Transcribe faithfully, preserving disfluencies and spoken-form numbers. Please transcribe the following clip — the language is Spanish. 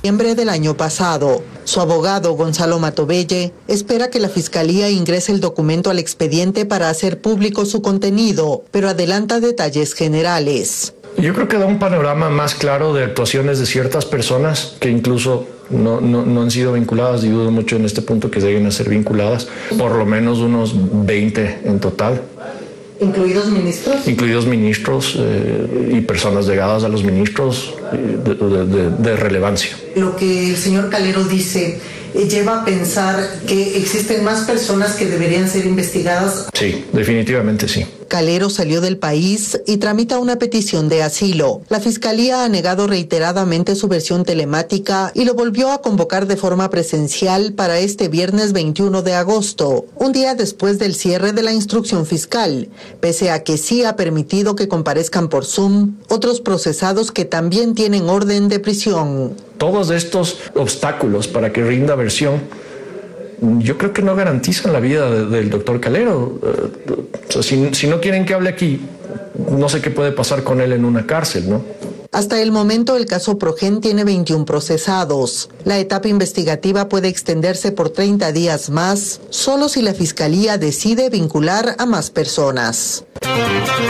noviembre del año pasado. Su abogado, Gonzalo Matobelle, espera que la Fiscalía ingrese el documento al expediente para hacer público su contenido, pero adelanta detalles generales. Yo creo que da un panorama más claro de actuaciones de ciertas personas que incluso no, no, no han sido vinculadas, y dudo mucho en este punto que deben ser vinculadas, por lo menos unos veinte en total. ¿Incluidos ministros? Incluidos ministros eh, y personas llegadas a los ministros eh, de, de, de, de relevancia. Lo que el señor Calero dice eh, lleva a pensar que existen más personas que deberían ser investigadas. Sí, definitivamente sí. Calero salió del país y tramita una petición de asilo. La Fiscalía ha negado reiteradamente su versión telemática y lo volvió a convocar de forma presencial para este viernes veintiuno de agosto, un día después del cierre de la instrucción fiscal, pese a que sí ha permitido que comparezcan por Zoom otros procesados que también tienen orden de prisión. Todos estos obstáculos para que rinda versión, yo creo que no garantizan la vida de, del doctor Calero. O sea, si, si no quieren que hable aquí, no sé qué puede pasar con él en una cárcel, ¿no? Hasta el momento, el caso Progen tiene veintiún procesados. La etapa investigativa puede extenderse por treinta días más, solo si la Fiscalía decide vincular a más personas.